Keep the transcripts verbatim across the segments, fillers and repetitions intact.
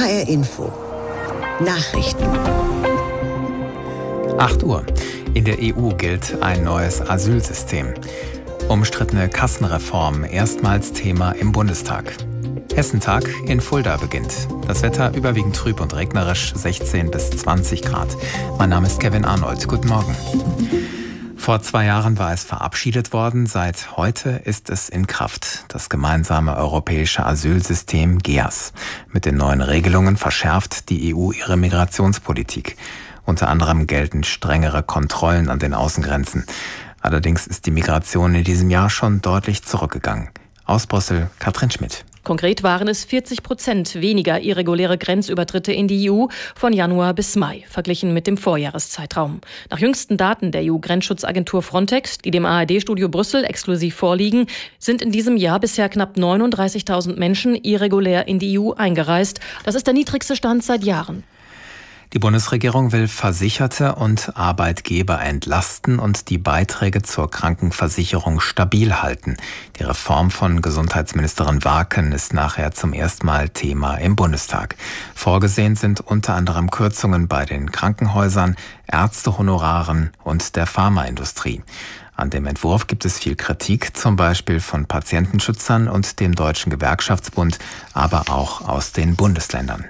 H R Info. Nachrichten. acht Uhr. In der E U gilt ein neues Asylsystem. Umstrittene Kassenreform erstmals Thema im Bundestag. Hessentag in Fulda beginnt. Das Wetter überwiegend trüb und regnerisch, sechzehn bis zwanzig Grad. Mein Name ist Kevin Arnold. Guten Morgen. Vor zwei Jahren war es verabschiedet worden. Seit heute ist es in Kraft. Das gemeinsame europäische Asylsystem G E A S. Mit den neuen Regelungen verschärft die E U ihre Migrationspolitik. Unter anderem gelten strengere Kontrollen an den Außengrenzen. Allerdings ist die Migration in diesem Jahr schon deutlich zurückgegangen. Aus Brüssel, Katrin Schmidt. Konkret waren es vierzig Prozent weniger irreguläre Grenzübertritte in die E U von Januar bis Mai, verglichen mit dem Vorjahreszeitraum. Nach jüngsten Daten der E U-Grenzschutzagentur Frontex, die dem A R D-Studio Brüssel exklusiv vorliegen, sind in diesem Jahr bisher knapp neununddreißigtausend Menschen irregulär in die E U eingereist. Das ist der niedrigste Stand seit Jahren. Die Bundesregierung will Versicherte und Arbeitgeber entlasten und die Beiträge zur Krankenversicherung stabil halten. Die Reform von Gesundheitsministerin Warken ist nachher zum ersten Mal Thema im Bundestag. Vorgesehen sind unter anderem Kürzungen bei den Krankenhäusern, Ärztehonoraren und der Pharmaindustrie. An dem Entwurf gibt es viel Kritik, zum Beispiel von Patientenschützern und dem Deutschen Gewerkschaftsbund, aber auch aus den Bundesländern.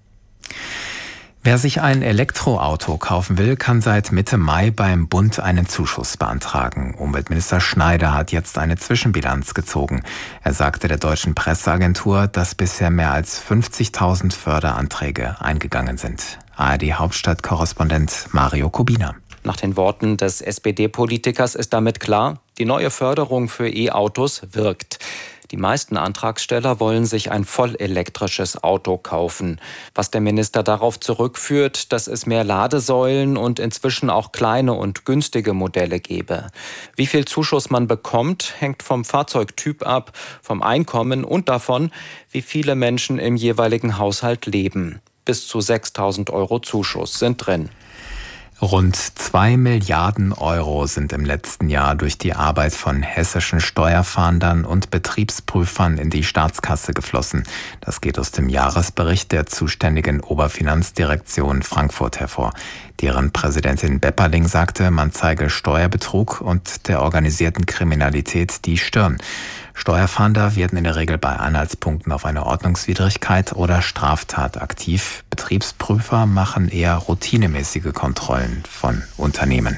Wer sich ein Elektroauto kaufen will, kann seit Mitte Mai beim Bund einen Zuschuss beantragen. Umweltminister Schneider hat jetzt eine Zwischenbilanz gezogen. Er sagte der deutschen Presseagentur, dass bisher mehr als fünfzigtausend Förderanträge eingegangen sind. A R D-Hauptstadt-Korrespondent Mario Kubina. Nach den Worten des S P D-Politikers ist damit klar, die neue Förderung für E-Autos wirkt. Die meisten Antragsteller wollen sich ein vollelektrisches Auto kaufen. Was der Minister darauf zurückführt, dass es mehr Ladesäulen und inzwischen auch kleine und günstige Modelle gebe. Wie viel Zuschuss man bekommt, hängt vom Fahrzeugtyp ab, vom Einkommen und davon, wie viele Menschen im jeweiligen Haushalt leben. Bis zu sechstausend Euro Zuschuss sind drin. Rund zwei Milliarden Euro sind im letzten Jahr durch die Arbeit von hessischen Steuerfahndern und Betriebsprüfern in die Staatskasse geflossen. Das geht aus dem Jahresbericht der zuständigen Oberfinanzdirektion Frankfurt hervor. Deren Präsidentin Bepperling sagte, man zeige Steuerbetrug und der organisierten Kriminalität die Stirn. Steuerfahnder werden in der Regel bei Anhaltspunkten auf eine Ordnungswidrigkeit oder Straftat aktiv. Betriebsprüfer machen eher routinemäßige Kontrollen von Unternehmen.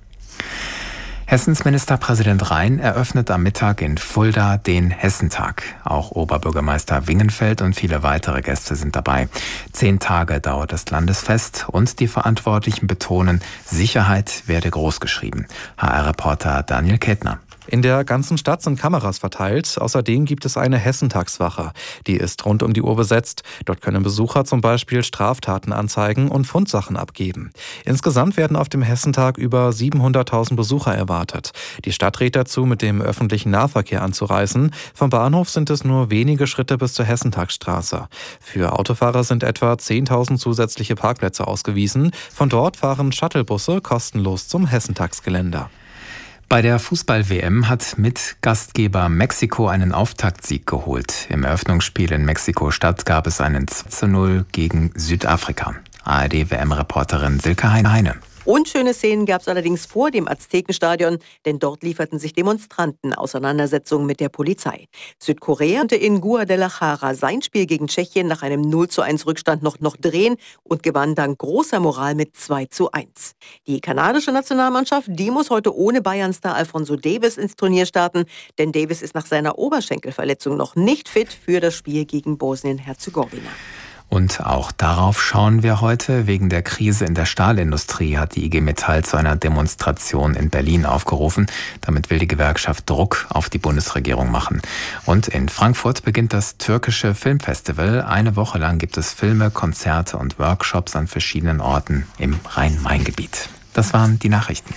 Hessens Ministerpräsident Rhein eröffnet am Mittag in Fulda den Hessentag. Auch Oberbürgermeister Wingenfeld und viele weitere Gäste sind dabei. Zehn Tage dauert das Landesfest und die Verantwortlichen betonen, Sicherheit werde großgeschrieben. H R-Reporter Daniel Kettner. In der ganzen Stadt sind Kameras verteilt. Außerdem gibt es eine Hessentagswache. Die ist rund um die Uhr besetzt. Dort können Besucher zum Beispiel Straftaten anzeigen und Fundsachen abgeben. Insgesamt werden auf dem Hessentag über siebenhunderttausend Besucher erwartet. Die Stadt rät dazu, mit dem öffentlichen Nahverkehr anzureisen. Vom Bahnhof sind es nur wenige Schritte bis zur Hessentagsstraße. Für Autofahrer sind etwa zehntausend zusätzliche Parkplätze ausgewiesen. Von dort fahren Shuttlebusse kostenlos zum Hessentagsgelände. Bei der Fußball-W M hat Mitgastgeber Mexiko einen Auftaktsieg geholt. Im Eröffnungsspiel in Mexiko-Stadt gab es einen zwei zu null gegen Südafrika. A R D-W M-Reporterin Silke Heine. Unschöne Szenen gab es allerdings vor dem Aztekenstadion, denn dort lieferten sich Demonstranten Auseinandersetzungen mit der Polizei. Südkorea konnte in Guadalajara sein Spiel gegen Tschechien nach einem null zu eins Rückstand noch, noch drehen und gewann dank großer Moral mit zwei zu eins. Die kanadische Nationalmannschaft, die muss heute ohne Bayern-Star Alphonso Davies ins Turnier starten, denn Davies ist nach seiner Oberschenkelverletzung noch nicht fit für das Spiel gegen Bosnien-Herzegowina. Und auch darauf schauen wir heute. Wegen der Krise in der Stahlindustrie hat die I G Metall zu einer Demonstration in Berlin aufgerufen. Damit will die Gewerkschaft Druck auf die Bundesregierung machen. Und in Frankfurt beginnt das türkische Filmfestival. Eine Woche lang gibt es Filme, Konzerte und Workshops an verschiedenen Orten im Rhein-Main-Gebiet. Das waren die Nachrichten.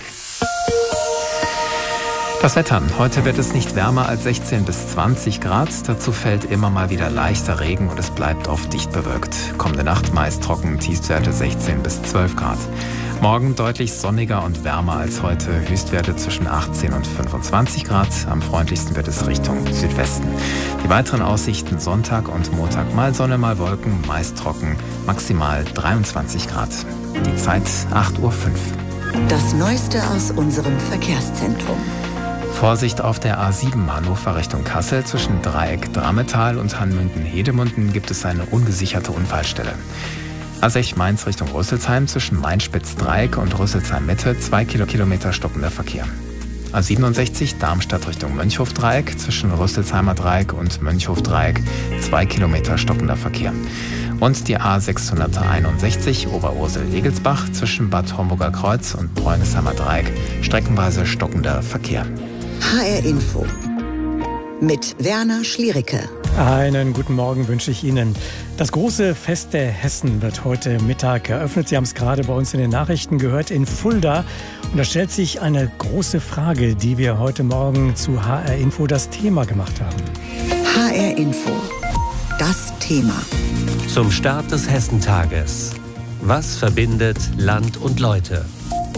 Das Wetter. Heute wird es nicht wärmer als sechzehn bis zwanzig Grad. Dazu fällt immer mal wieder leichter Regen und es bleibt oft dicht bewölkt. Kommende Nacht meist trocken, Tiefstwerte sechzehn bis zwölf Grad. Morgen deutlich sonniger und wärmer als heute. Höchstwerte zwischen achtzehn und fünfundzwanzig Grad. Am freundlichsten wird es Richtung Südwesten. Die weiteren Aussichten Sonntag und Montag. Mal Sonne, mal Wolken, meist trocken. Maximal dreiundzwanzig Grad. Die Zeit acht Uhr fünf. Das Neueste aus unserem Verkehrszentrum. Vorsicht auf der A sieben Hannover Richtung Kassel. Zwischen Dreieck Drametal und Hanmünden-Hedemunden gibt es eine ungesicherte Unfallstelle. A sechs Mainz Richtung Rüsselsheim zwischen Mainspitz-Dreieck und Rüsselsheim-Mitte zwei Kilometer stockender Verkehr. A siebenundsechzig Darmstadt Richtung Mönchhof-Dreieck zwischen Rüsselsheimer Dreieck und Mönchhof-Dreieck zwei Kilometer stockender Verkehr. Und die A sechshunderteinundsechzig Oberursel-Egelsbach zwischen Bad Homburger Kreuz und Bräunisheimer Dreieck streckenweise stockender Verkehr. H R Info mit Werner Schliericke. Einen guten Morgen wünsche ich Ihnen. Das große Fest der Hessen wird heute Mittag eröffnet. Sie haben es gerade bei uns in den Nachrichten gehört, in Fulda. Und da stellt sich eine große Frage, die wir heute Morgen zu H R Info das Thema gemacht haben. H R Info, das Thema. Zum Start des Hessentages. Was verbindet Land und Leute?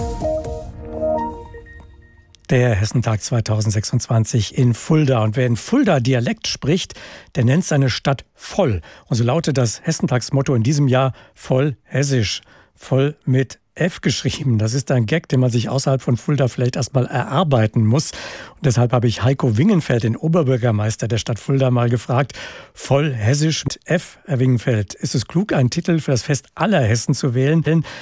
Der Hessentag zweitausendsechsundzwanzig in Fulda. Und wer in Fulda Dialekt spricht, der nennt seine Stadt voll. Und so lautet das Hessentagsmotto in diesem Jahr voll hessisch. Voll mit F geschrieben. Das ist ein Gag, den man sich außerhalb von Fulda vielleicht erstmal erarbeiten muss. Und deshalb habe ich Heiko Wingenfeld, den Oberbürgermeister der Stadt Fulda, mal gefragt, voll hessisch mit F, Herr Wingenfeld, ist es klug, einen Titel für das Fest aller Hessen zu wählen,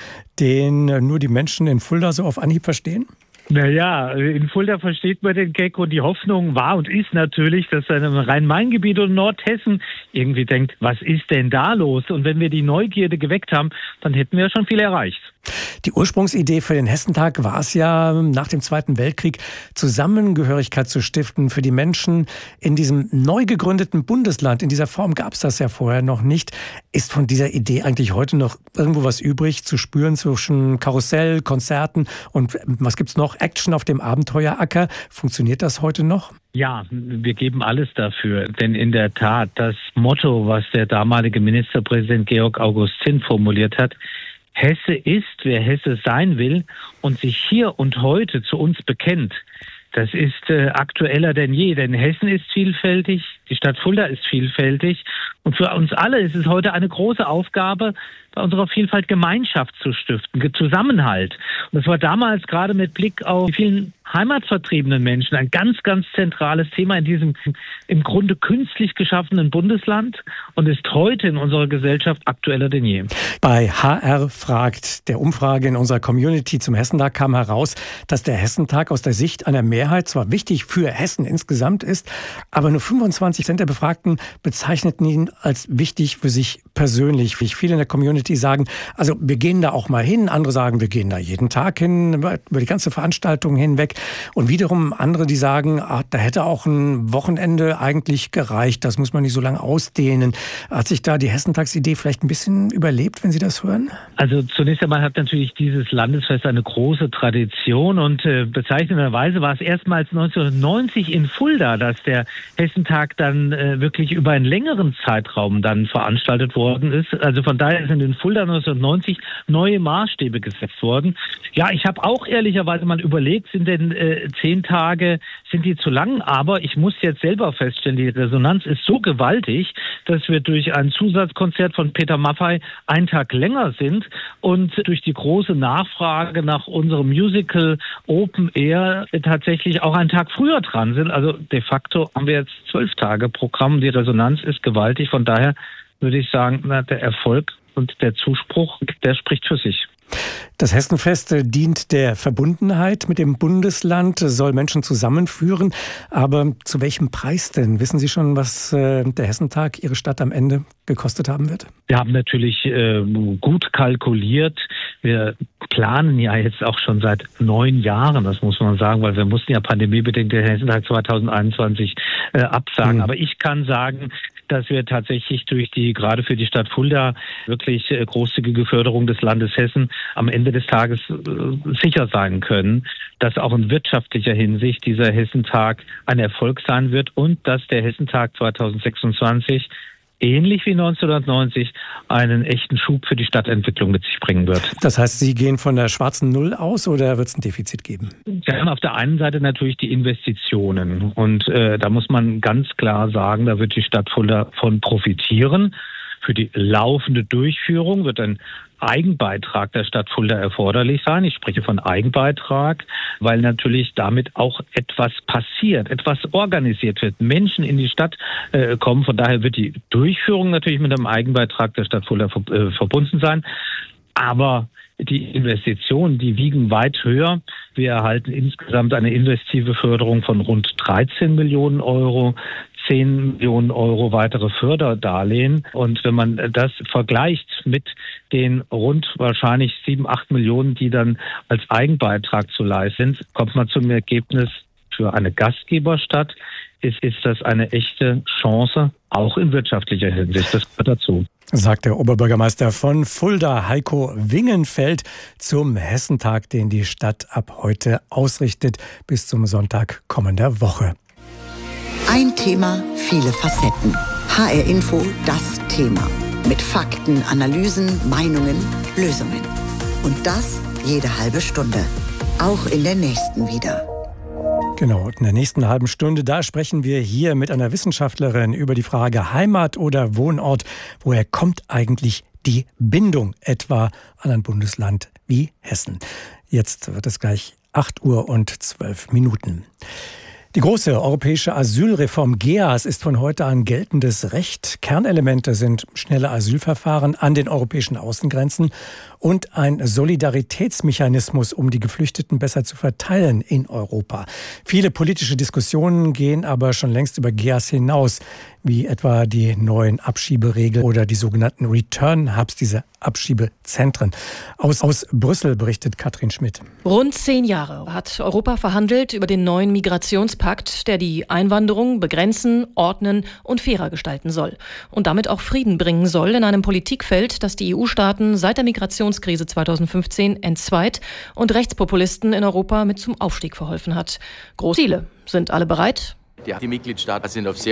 den nur die Menschen in Fulda so auf Anhieb verstehen? Naja, in Fulda versteht man den Gag und die Hoffnung war und ist natürlich, dass dann im Rhein-Main-Gebiet und Nordhessen irgendwie denkt, was ist denn da los? Und wenn wir die Neugierde geweckt haben, dann hätten wir ja schon viel erreicht. Die Ursprungsidee für den Hessentag war es ja, nach dem Zweiten Weltkrieg Zusammengehörigkeit zu stiften für die Menschen in diesem neu gegründeten Bundesland. In dieser Form gab es das ja vorher noch nicht. Ist von dieser Idee eigentlich heute noch irgendwo was übrig zu spüren zwischen Karussell, Konzerten und was gibt's noch? Action auf dem Abenteueracker. Funktioniert das heute noch? Ja, wir geben alles dafür, denn in der Tat das Motto, was der damalige Ministerpräsident Georg August Zinn formuliert hat, Hesse ist, wer Hesse sein will und sich hier und heute zu uns bekennt, das ist äh, aktueller denn je, denn Hessen ist vielfältig, die Stadt Fulda ist vielfältig und für uns alle ist es heute eine große Aufgabe, bei unserer Vielfalt Gemeinschaft zu stiften, Zusammenhalt. Und das war damals gerade mit Blick auf die vielen heimatvertriebenen Menschen ein ganz, ganz zentrales Thema in diesem im Grunde künstlich geschaffenen Bundesland und ist heute in unserer Gesellschaft aktueller denn je. Bei H R fragt, der Umfrage in unserer Community zum Hessentag kam heraus, dass der Hessentag aus der Sicht einer Mehrheit zwar wichtig für Hessen insgesamt ist, aber nur fünfundzwanzig Prozent der Befragten bezeichneten ihn als wichtig für sich persönlich. Viele in der Community sagen, also wir gehen da auch mal hin, andere sagen, wir gehen da jeden Tag hin, über die ganze Veranstaltung hinweg. Und wiederum andere, die sagen, ach, da hätte auch ein Wochenende eigentlich gereicht, das muss man nicht so lange ausdehnen. Hat sich da die Hessentagsidee vielleicht ein bisschen überlebt, wenn Sie das hören? Also zunächst einmal hat natürlich dieses Landesfest eine große Tradition und äh, bezeichnenderweise war es erstmals neunzehnhundertneunzig in Fulda, dass der Hessentag dann äh, wirklich über einen längeren Zeitraum dann veranstaltet worden ist. Also von daher sind in Fulda neunzehnhundertneunzig neue Maßstäbe gesetzt worden. Ja, ich habe auch ehrlicherweise mal überlegt, sind denn äh, zehn Tage, sind die zu lang? Aber ich muss jetzt selber feststellen, die Resonanz ist so gewaltig, dass wir durch ein Zusatzkonzert von Peter Maffay einen Tag länger sind und durch die große Nachfrage nach unserem Musical Open Air tatsächlich auch einen Tag früher dran sind. Also de facto haben wir jetzt zwölf Tage Programm. Die Resonanz ist gewaltig. Von daher würde ich sagen, na, der Erfolg und der Zuspruch, der spricht für sich. Das Hessenfest dient der Verbundenheit mit dem Bundesland, soll Menschen zusammenführen. Aber zu welchem Preis denn? Wissen Sie schon, was äh, der Hessentag Ihre Stadt am Ende gekostet haben wird? Wir haben natürlich äh, gut kalkuliert. Wir planen ja jetzt auch schon seit neun Jahren, das muss man sagen, weil wir mussten ja pandemiebedingt den Hessentag zweitausendeinundzwanzig äh, absagen. Mhm. Aber ich kann sagen, dass wir tatsächlich durch die, gerade für die Stadt Fulda, wirklich äh, großzügige Förderung des Landes Hessen am Ende des Tages äh, sicher sein können, dass auch in wirtschaftlicher Hinsicht dieser Hessentag ein Erfolg sein wird und dass der Hessentag zweitausendsechsundzwanzig ähnlich wie neunzehnhundertneunzig einen echten Schub für die Stadtentwicklung mit sich bringen wird. Das heißt, Sie gehen von der schwarzen Null aus oder wird es ein Defizit geben? Wir haben auf der einen Seite natürlich die Investitionen und äh, da muss man ganz klar sagen, da wird die Stadt Fulda von profitieren. Für die laufende Durchführung wird ein Eigenbeitrag der Stadt Fulda erforderlich sein. Ich spreche von Eigenbeitrag, weil natürlich damit auch etwas passiert, etwas organisiert wird, Menschen in die Stadt äh, kommen. Von daher wird die Durchführung natürlich mit einem Eigenbeitrag der Stadt Fulda äh, verbunden sein. Aber die Investitionen, die wiegen weit höher. Wir erhalten insgesamt eine investive Förderung von rund dreizehn Millionen Euro. zehn Millionen Euro weitere Förderdarlehen. Und wenn man das vergleicht mit den rund wahrscheinlich sieben, acht Millionen, die dann als Eigenbeitrag zu leisten sind, kommt man zum Ergebnis, für eine Gastgeberstadt ist, ist das eine echte Chance, auch in wirtschaftlicher Hinsicht. Das gehört dazu. Sagt der Oberbürgermeister von Fulda, Heiko Wingenfeld, zum Hessentag, den die Stadt ab heute ausrichtet, bis zum Sonntag kommender Woche. Ein Thema, viele Facetten. H R Info, das Thema. Mit Fakten, Analysen, Meinungen, Lösungen. Und das jede halbe Stunde. Auch in der nächsten wieder. Genau, in der nächsten halben Stunde, da sprechen wir hier mit einer Wissenschaftlerin über die Frage Heimat oder Wohnort. Woher kommt eigentlich die Bindung etwa an ein Bundesland wie Hessen? Jetzt wird es gleich acht Uhr und zwölf Minuten. Die große europäische Asylreform G E A S ist von heute an geltendes Recht. Kernelemente sind schnelle Asylverfahren an den europäischen Außengrenzen und ein Solidaritätsmechanismus, um die Geflüchteten besser zu verteilen in Europa. Viele politische Diskussionen gehen aber schon längst über G E A S hinaus, wie etwa die neuen Abschieberegeln oder die sogenannten Return-Hubs, diese Abschiebezentren. Aus, aus Brüssel berichtet Katrin Schmidt. Rund zehn Jahre hat Europa verhandelt über den neuen Migrationspakt, der die Einwanderung begrenzen, ordnen und fairer gestalten soll. Und damit auch Frieden bringen soll in einem Politikfeld, das die E U-Staaten seit der Migrationskrise zweitausendfünfzehn entzweit und Rechtspopulisten in Europa mit zum Aufstieg verholfen hat. Große Ziele. Sind alle bereit? Die Mitgliedstaaten sind auf sehr